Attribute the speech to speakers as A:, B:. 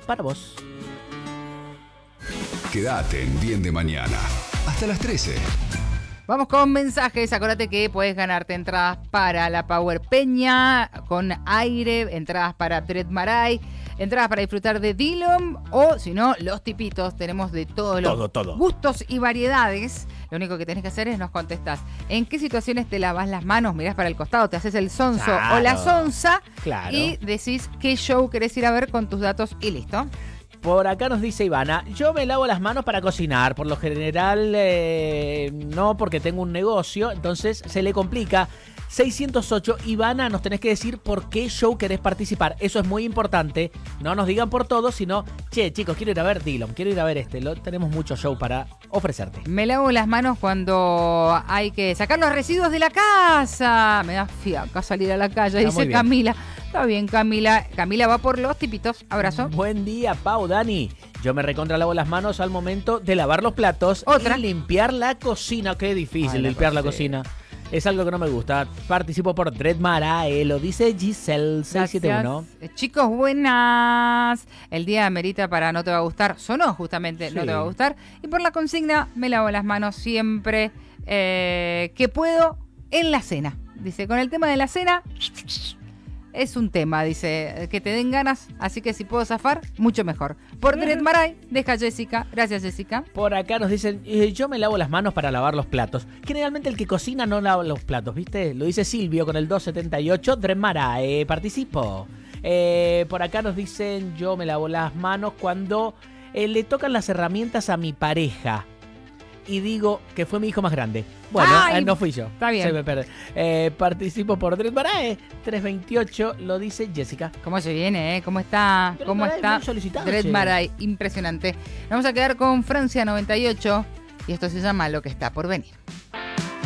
A: para vos.
B: Quédate en Bien de Mañana. Hasta las 13.
C: Vamos con mensajes. Acuérdate que puedes ganarte entradas para la Power Peña con aire, entradas para Dread Marai, entradas para disfrutar de Dillom o, si no, Los Tipitos. Tenemos de todos los gustos y variedades. Lo único que tenés que hacer es nos contestás. ¿En qué situaciones te lavas las manos? Mirás para el costado, te haces el sonso o la sonza y decís qué show querés ir a ver con tus datos y listo.
A: Por acá nos dice Ivana, yo me lavo las manos para cocinar, por lo general no, porque tengo un negocio, entonces se le complica. 608, Ivana, nos tenés que decir por qué show querés participar. Eso es muy importante. No nos digan por todo, sino, che, chicos, quiero ir a ver Dillom, quiero ir a ver tenemos mucho show para ofrecerte.
C: Me lavo las manos cuando hay que sacar los residuos de la casa. Me da fiaca salir a la calle, dice Camila. Está bien, Camila. Camila va por Los Tipitos. Abrazo.
A: Buen día, Pau, Dani. Yo me recontra lavo las manos al momento de lavar los platos y limpiar la cocina. Qué difícil limpiar la cocina. Es algo que no me gusta. Participo por Dread Marai, lo dice Giselle 671.
C: Chicos, buenas. El día amerita para No Te Va a Gustar. Sonó justamente No Te Va a Gustar. Y por la consigna, me lavo las manos siempre que puedo en la cena. Dice, con el tema de la cena, es un tema, dice, que te den ganas. Así que si puedo zafar, mucho mejor. Por Dread Marai, deja Jessica. Gracias, Jessica.
A: Por acá nos dicen, yo me lavo las manos para lavar los platos. Generalmente el que cocina no lava los platos, ¿viste? Lo dice Silvio con el 278. Dread Marai, participo. Por acá nos dicen, yo me lavo las manos cuando le tocan las herramientas a mi pareja. Y digo que fue mi hijo más grande. Bueno, no fui yo.
C: Está bien.
A: Se me pierde. Participo por Dread Marai. 328, lo dice Jessica.
C: ¿Cómo se viene, ¿Cómo está? ¿Cómo está? Dread Marai, impresionante. Vamos a quedar con Francia 98 y esto se llama Lo que está por venir.